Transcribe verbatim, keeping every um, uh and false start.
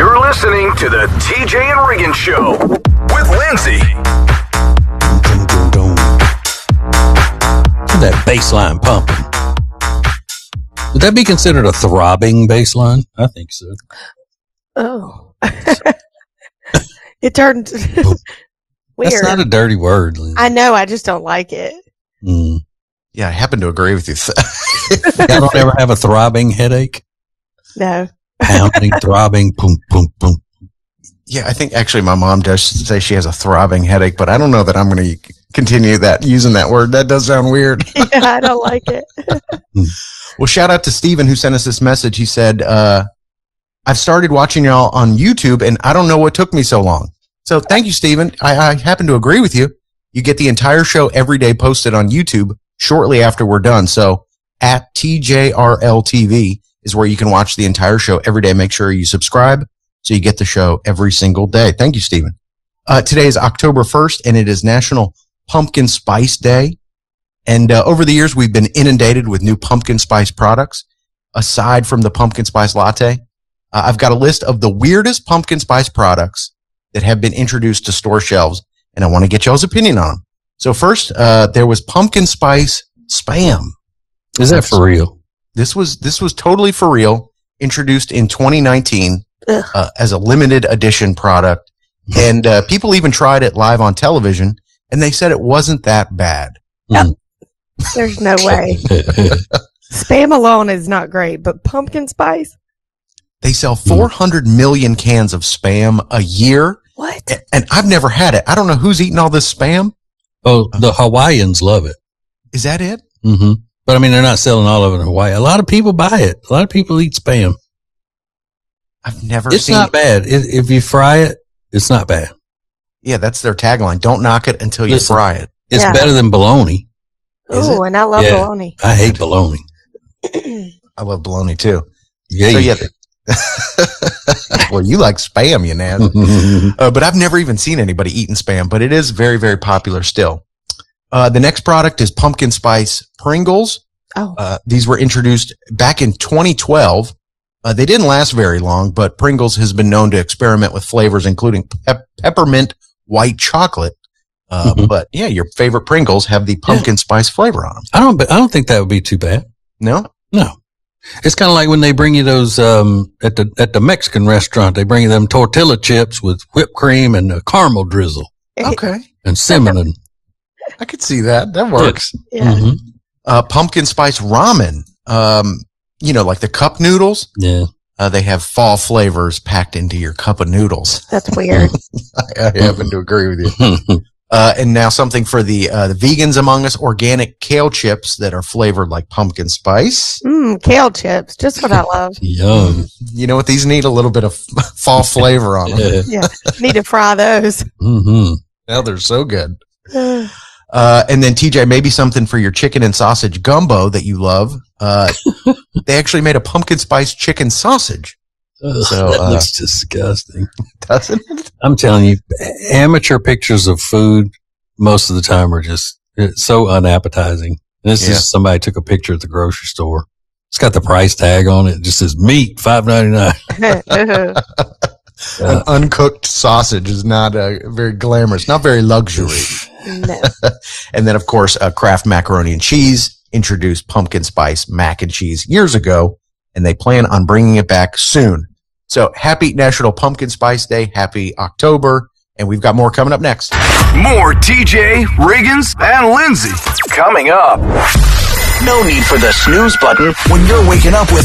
You're listening to the T J and Regan Show with Lindsay. That bass line pumping. Would that be considered a throbbing bass line? I think so. Oh. It turned weird. That's not a dirty word, Lindsay. I know, I just don't like it. Mm. Yeah, I happen to agree with you. Y'all don't ever have a throbbing headache? No. Pounding, throbbing, boom, boom, boom. Yeah, I think actually my mom does say she has a throbbing headache, but I don't know that I'm going to continue that, using that word. That does sound weird. Yeah, I don't like it. Well, shout out to Steven who sent us this message. He said, uh, I've started watching y'all on YouTube and I don't know what took me so long. So thank you, Steven. I, I happen to agree with you. You get the entire show every day posted on YouTube shortly after we're done. So at T J R L T V is where you can watch the entire show every day. Make sure you subscribe so you get the show every single day. Thank you, Steven. Uh, today is October first and it is National Pumpkin Spice Day. And uh, over the years, we've been inundated with new pumpkin spice products. Aside from the pumpkin spice latte, uh, I've got a list of the weirdest pumpkin spice products that have been introduced to store shelves, and I want to get y'all's opinion on them. So first, uh, there was pumpkin spice Spam. Is that for real? This was this was totally for real. Introduced in twenty nineteen uh, as a limited edition product, and uh, people even tried it live on television, and they said it wasn't that bad. Mm. There's no way. Spam alone is not great, but pumpkin spice? They sell four hundred million cans of Spam a year. What? And I've never had it. I don't know who's eating all this Spam. Oh, the Hawaiians love it. Is that it? Mm-hmm. But I mean, they're not selling all of it in Hawaii. A lot of people buy it. A lot of people eat Spam. I've never it's seen not it. bad. It, if you fry it, it's not bad. Yeah, that's their tagline. Don't knock it until you Listen, fry it. It's Yeah. better than bologna. Oh, and I love Yeah. bologna. I hate bologna. I love bologna too. Yeah. So yeah. Well, you like Spam, you know. Uh, but I've never even seen anybody eating Spam, but it is very, very popular still. Uh, the next product is pumpkin spice Pringles. Oh. Uh, these were introduced back in twenty twelve. Uh, they didn't last very long, but Pringles has been known to experiment with flavors, including pep- peppermint white chocolate. Uh, Mhm. But yeah, your favorite Pringles have the pumpkin spice flavor on them. I don't, I don't think that would be too bad. No? No. It's kind of like when they bring you those, um, at the, at the Mexican restaurant, they bring you them tortilla chips with whipped cream and a caramel drizzle Okay. and cinnamon. I could see that. That works. Yeah. Mhm. Uh, pumpkin spice ramen. Um, you know, like the cup noodles. Yeah. Uh, they have fall flavors packed into your cup of noodles. That's weird. I, I happen to agree with you. Uh, and now something for the, uh, the vegans among us, organic kale chips that are flavored like pumpkin spice. Mmm, kale chips. Just what I love. Yum. You know what? These need a little bit of fall flavor on them. Yeah. Yeah. Need to fry those. Mm-hmm. Now they're so good. Uh, Uh, and then T J, maybe something for your chicken and sausage gumbo that you love. Uh, they actually made a pumpkin spice chicken sausage. Ugh, So, that uh, looks disgusting. Doesn't it? I'm telling you, amateur pictures of food most of the time are just it's so unappetizing. And this Yeah. is somebody took a picture at the grocery store. It's got the price tag on it. It just says meat, five ninety-nine. uh, An uncooked sausage is not uh, very glamorous, not very luxury. no. And then, of course, uh, Kraft Macaroni and Cheese introduced pumpkin spice mac and cheese years ago, and they plan on bringing it back soon. So happy National Pumpkin Spice Day. Happy October. And we've got more coming up next. More T J, Riggins, and Lindsay coming up. No need for the snooze button when you're waking up with